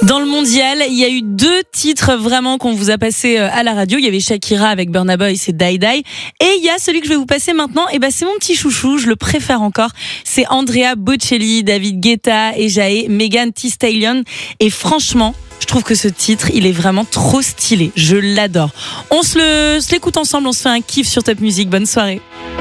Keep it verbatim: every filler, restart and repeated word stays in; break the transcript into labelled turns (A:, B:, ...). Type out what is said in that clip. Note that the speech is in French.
A: Dans le mondial, il y a eu deux titres vraiment qu'on vous a passé à la radio. Il y avait Shakira avec Burna Boy, c'est Die Die. Et il y a celui que je vais vous passer maintenant. Et ben, c'est mon petit chouchou, je le préfère encore. C'est Andrea Bocelli, David Guetta, Ejae, Megan Thee Stallion. Et franchement, je trouve que ce titre, il est vraiment trop stylé. Je l'adore. On se le, se l'écoute ensemble, on se fait un kiff sur Top Music. Bonne soirée.